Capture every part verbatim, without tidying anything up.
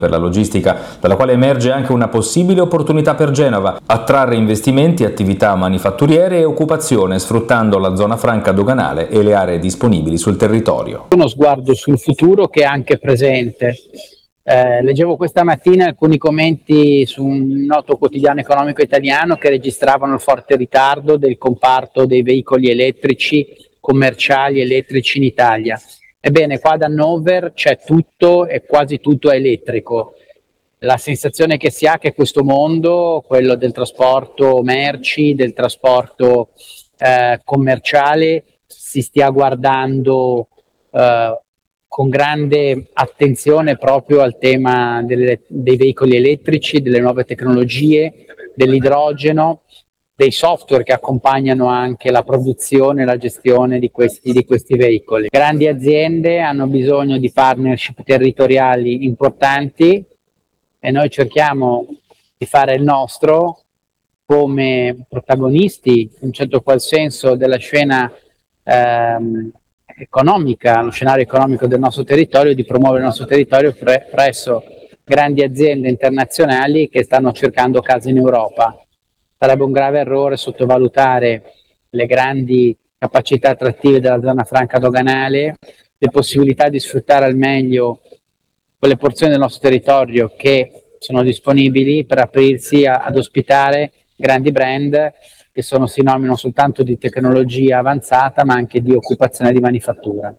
per la logistica, dalla quale emerge anche una possibile opportunità per Genova: attrarre investimenti, attività manifatturiere e occupazione sfruttando la zona franca doganale e le aree disponibili sul territorio. Uno sguardo sul futuro che è anche presente. Eh, leggevo questa mattina alcuni commenti su un noto quotidiano economico italiano che registravano il forte ritardo del comparto dei veicoli elettrici commerciali elettrici in Italia. Ebbene, qua ad Hannover c'è tutto e quasi tutto è elettrico. La sensazione che si ha è che questo mondo, quello del trasporto merci, del trasporto eh, commerciale, si stia guardando eh, con grande attenzione proprio al tema delle, dei veicoli elettrici, delle nuove tecnologie, dell'idrogeno, dei software che accompagnano anche la produzione e la gestione di questi, di questi veicoli. Grandi aziende hanno bisogno di partnership territoriali importanti e noi cerchiamo di fare il nostro come protagonisti, in un certo qual senso, della scena ehm, economica, lo scenario economico del nostro territorio, di promuovere il nostro territorio pre- presso grandi aziende internazionali che stanno cercando casa in Europa. Sarebbe un grave errore sottovalutare le grandi capacità attrattive della zona franca doganale, le possibilità di sfruttare al meglio quelle porzioni del nostro territorio che sono disponibili per aprirsi a, ad ospitare grandi brand che sono sinonimo non soltanto di tecnologia avanzata ma anche di occupazione e di manifattura.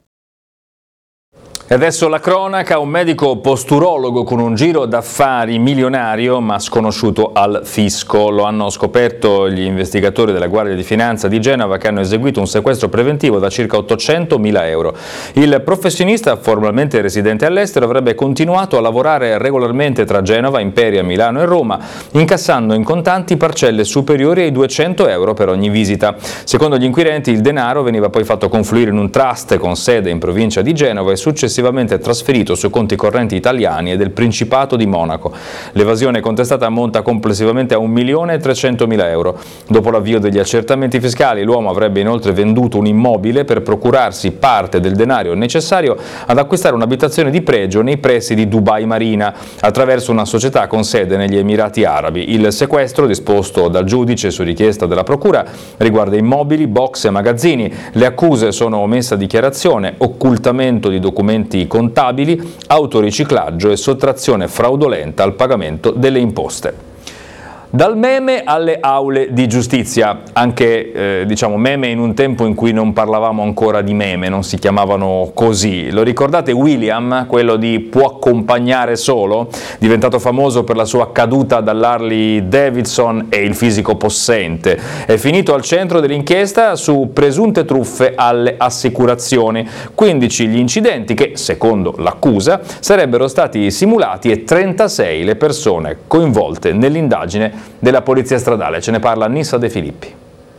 E adesso la cronaca: un medico posturologo con un giro d'affari milionario ma sconosciuto al fisco. Lo hanno scoperto gli investigatori della Guardia di Finanza di Genova, che hanno eseguito un sequestro preventivo da circa ottocentomila euro. Il professionista, formalmente residente all'estero, avrebbe continuato a lavorare regolarmente tra Genova, Imperia, Milano e Roma, incassando in contanti parcelle superiori ai duecento euro per ogni visita. Secondo gli inquirenti, il denaro veniva poi fatto confluire in un trust con sede in provincia di Genova e successivamente trasferito su conti correnti italiani e del Principato di Monaco. L'evasione contestata ammonta complessivamente a un milione e trecentomila euro. Dopo l'avvio degli accertamenti fiscali, l'uomo avrebbe inoltre venduto un immobile per procurarsi parte del denaro necessario ad acquistare un'abitazione di pregio nei pressi di Dubai Marina, attraverso una società con sede negli Emirati Arabi. Il sequestro, disposto dal giudice su richiesta della procura, riguarda immobili, box e magazzini. Le accuse sono omessa dichiarazione, occultamento di documenti contabili, autoriciclaggio e sottrazione fraudolenta al pagamento delle imposte. Dal meme alle aule di giustizia, anche eh, diciamo meme in un tempo in cui non parlavamo ancora di meme, non si chiamavano così. Lo ricordate William, quello di Può accompagnare solo, diventato famoso per la sua caduta dall'Harley Davidson e il fisico possente? È finito al centro dell'inchiesta su presunte truffe alle assicurazioni. quindici gli incidenti che, secondo l'accusa, sarebbero stati simulati e trentasei le persone coinvolte nell'indagine della Polizia Stradale. Ce ne parla Nissa De Filippi.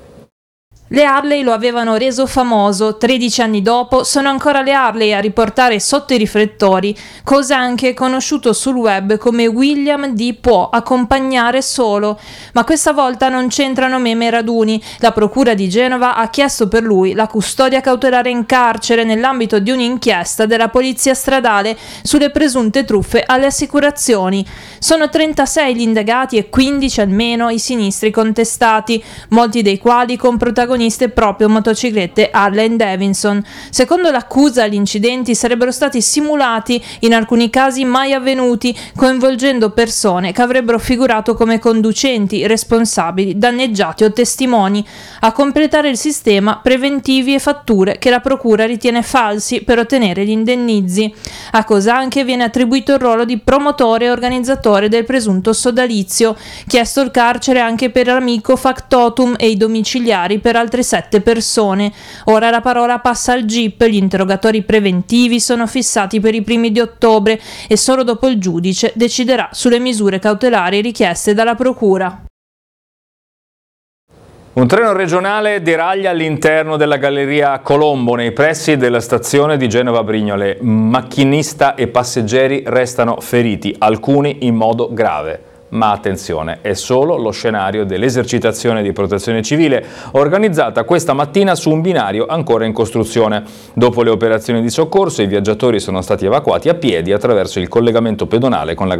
Le Harley lo avevano reso famoso, tredici anni dopo sono ancora le Harley a riportare sotto i riflettori, cosa anche conosciuto sul web come William di Può accompagnare solo, ma questa volta non c'entrano meme e raduni. La procura di Genova ha chiesto per lui la custodia cautelare in carcere nell'ambito di un'inchiesta della Polizia Stradale sulle presunte truffe alle assicurazioni. Sono trentasei gli indagati e quindici almeno i sinistri contestati, molti dei quali con protagonisti proprio motociclette Harley Davidson. Secondo l'accusa, gli incidenti sarebbero stati simulati, in alcuni casi mai avvenuti, coinvolgendo persone che avrebbero figurato come conducenti, responsabili, danneggiati o testimoni. A completare il sistema, preventivi e fatture che la procura ritiene falsi per ottenere gli indennizi. A Cosanche viene attribuito il ruolo di promotore e organizzatore del presunto sodalizio, chiesto il carcere anche per l'amico factotum e i domiciliari per altre sette persone. Ora la parola passa al G I P, gli interrogatori preventivi sono fissati per i primi di ottobre e solo dopo il giudice deciderà sulle misure cautelari richieste dalla procura. Un treno regionale deraglia all'interno della galleria Colombo, nei pressi della stazione di Genova Brignole. Macchinista e passeggeri restano feriti, alcuni in modo grave. Ma attenzione, è solo lo scenario dell'esercitazione di protezione civile organizzata questa mattina su un binario ancora in costruzione. Dopo le operazioni di soccorso, i viaggiatori sono stati evacuati a piedi attraverso il collegamento pedonale con la